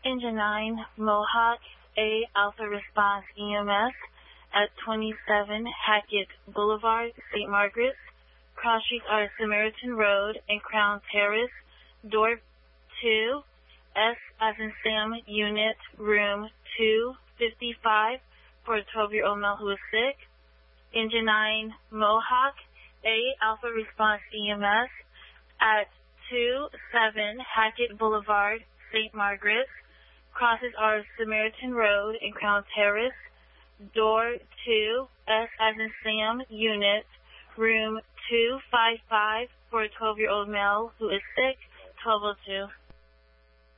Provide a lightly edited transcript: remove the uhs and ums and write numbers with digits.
Engine 9, Mohawk, A Alpha Response EMS at 27 Hackett Boulevard, St. Margaret's. Cross streets are Samaritan Road and Crown Terrace, door 2, S as in Sam, unit, room 255 for a 12-year-old male who is sick. Engine 9, Mohawk, A Alpha Response EMS at 27 Hackett Boulevard, St. Margaret's. Crosses are Samaritan Road and Crown Terrace, door 2, S as in Sam, unit, room 255 for a 12-year-old male who is sick, 1202.